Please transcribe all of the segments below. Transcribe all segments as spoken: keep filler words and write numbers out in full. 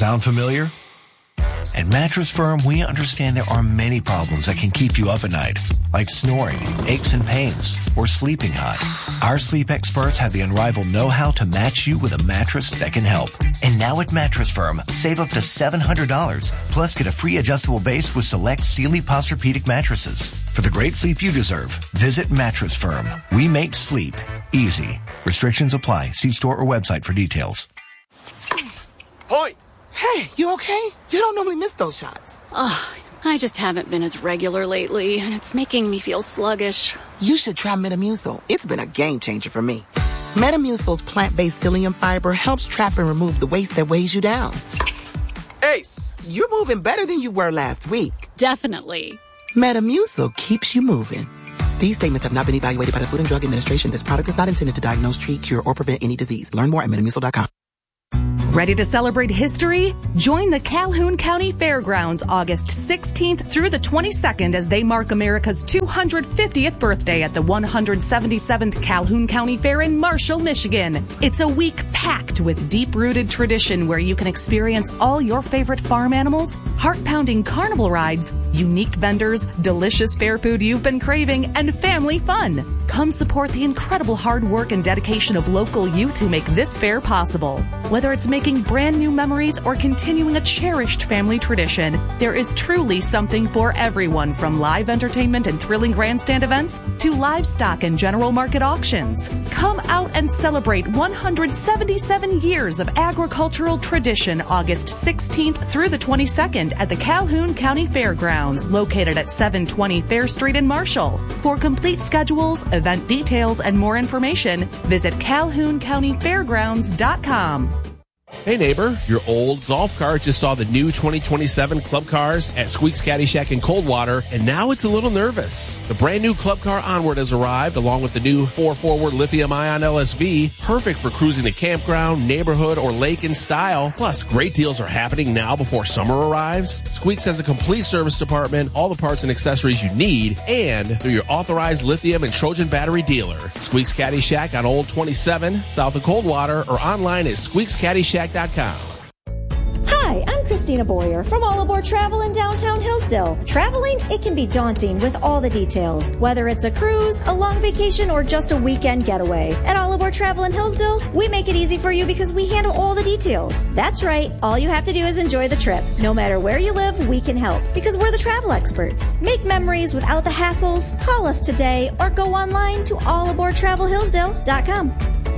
Sound familiar? At Mattress Firm, we understand there are many problems that can keep you up at night, like snoring, aches and pains, or sleeping hot. Our sleep experts have the unrivaled know-how to match you with a mattress that can help. And now at Mattress Firm, save up to seven hundred dollars, plus get a free adjustable base with select Sealy Posturepedic mattresses. For the great sleep you deserve, visit Mattress Firm. We make sleep easy. Restrictions apply. See store or website for details. Point! Hey, you okay? You don't normally miss those shots. Oh, I just haven't been as regular lately, and it's making me feel sluggish. You should try Metamucil. It's been a game changer for me. Metamucil's plant-based psyllium fiber helps trap and remove the waste that weighs you down. Ace! You're moving better than you were last week. Definitely. Metamucil keeps you moving. These statements have not been evaluated by the Food and Drug Administration. This product is not intended to diagnose, treat, cure, or prevent any disease. Learn more at metamucil dot com. Ready to celebrate history? Join the Calhoun County Fairgrounds August sixteenth through the twenty-second as they mark America's two hundred fiftieth birthday at the one hundred seventy-seventh Calhoun County Fair in Marshall, Michigan. It's a week packed with deep-rooted tradition where you can experience all your favorite farm animals, heart-pounding carnival rides, unique vendors, delicious fair food you've been craving, and family fun. Come support the incredible hard work and dedication of local youth who make this fair possible. Whether it's making brand new memories or continuing a cherished family tradition, there is truly something for everyone, from live entertainment and thrilling grandstand events to livestock and general market auctions. Come out and celebrate one hundred seventy-seven years of agricultural tradition August sixteenth through the twenty-second at the Calhoun County Fairgrounds, located at seven twenty Fair Street in Marshall. For complete schedules, event details, and more information, visit calhoun county fairgrounds dot com. Hey neighbor, your old golf cart just saw the new twenty twenty-seven Club Cars at Squeaks Caddy Shack in Coldwater, and now it's a little nervous. The brand new Club Car Onward has arrived, along with the new four forward lithium-ion L S V, perfect for cruising a campground, neighborhood, or lake in style. Plus, great deals are happening now before summer arrives. Squeaks has a complete service department, all the parts and accessories you need, and they're your authorized lithium and Trojan battery dealer. Squeaks Caddy Shack on Old twenty-seven, south of Coldwater, or online at squeaks caddy shack dot com. Hi, I'm Christina Boyer from All Aboard Travel in downtown Hillsdale. Traveling, it can be daunting with all the details, whether it's a cruise, a long vacation, or just a weekend getaway. At All Aboard Travel in Hillsdale, we make it easy for you because we handle all the details. That's right, all you have to do is enjoy the trip. No matter where you live, we can help because we're the travel experts. Make memories without the hassles. Call us today or go online to all aboard travel hillsdale dot com.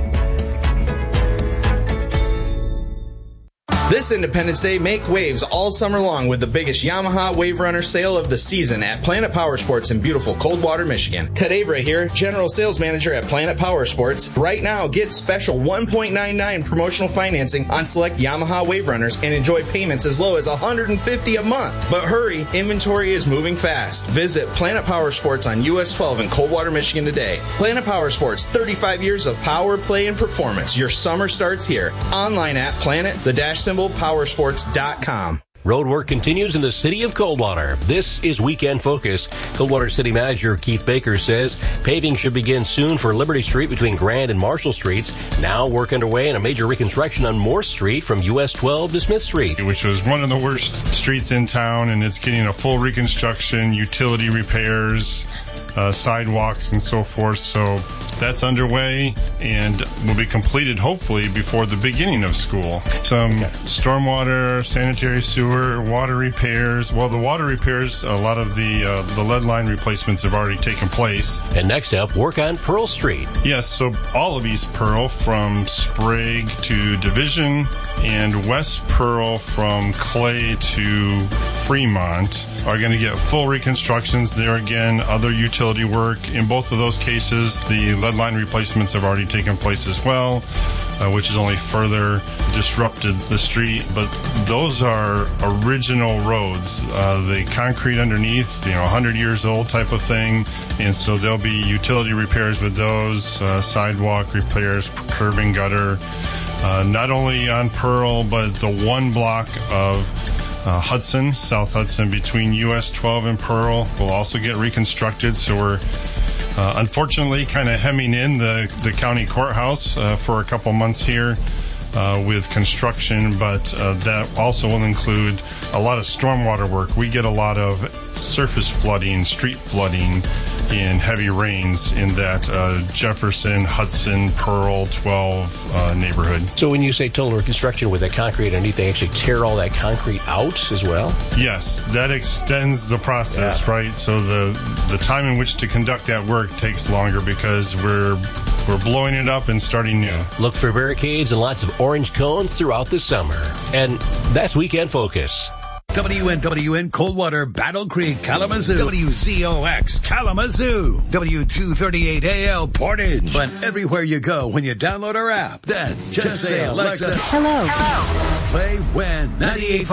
This Independence Day, make waves all summer long with the biggest Yamaha Wave Runner sale of the season at Planet Power Sports in beautiful Coldwater, Michigan. Ted Avery here, General Sales Manager at Planet Power Sports. Right now, get special one point nine nine promotional financing on select Yamaha Wave Runners and enjoy payments as low as one hundred fifty dollars a month. But hurry, inventory is moving fast. Visit Planet Power Sports on U S twelve in Coldwater, Michigan today. Planet Power Sports, thirty-five years of power, play, and performance. Your summer starts here. Online at planet, the dash symbol, powersports dot com. Road work continues in the city of Coldwater. This is Weekend Focus. Coldwater City Manager Keith Baker says paving should begin soon for Liberty Street between Grand and Marshall Streets. Now work underway in a major reconstruction on Morse Street from U S twelve to Smith Street, which was one of the worst streets in town, and it's getting a full reconstruction, utility repairs, uh, sidewalks, and so forth. So that's underway and will be completed hopefully before the beginning of school. Some okay. stormwater, sanitary sewer, water repairs. Well, the water repairs, a lot of the uh, the lead line replacements have already taken place. And next up, work on Pearl Street. Yes, so all of East Pearl from Sprague to Division and West Pearl from Clay to Fremont are going to get full reconstructions. There again, other utility work. In both of those cases, the lead line replacements have already taken place as well, uh, which has only further disrupted the street. But those are original roads. Uh, the concrete underneath, you know, one hundred years old type of thing. And so there'll be utility repairs with those, uh, sidewalk repairs, curb and gutter, uh, not only on Pearl, but the one block of Uh, Hudson, South Hudson, between U S twelve and Pearl will also get reconstructed. So we're uh, unfortunately kind of hemming in the, the county courthouse uh, for a couple months here. uh, with construction, but uh, that also will include a lot of stormwater work. We get a lot of surface flooding, street flooding in heavy rains in that uh, Jefferson, Hudson, Pearl, twelve uh, neighborhood. So when you say total reconstruction with that concrete underneath, they actually tear all that concrete out as well? Yes, that extends the process, yeah. right? So the the time in which to conduct that work takes longer because we're we're blowing it up and starting new. Look for barricades and lots of orange cones throughout the summer. And that's Weekend Focus. W N W N Coldwater, Battle Creek, Kalamazoo. W Z O X, Kalamazoo. W two thirty-eight A L, Portage. But everywhere you go when you download our app, then just, just say, Alexa, hello. Hello. Play When ninety-eight point five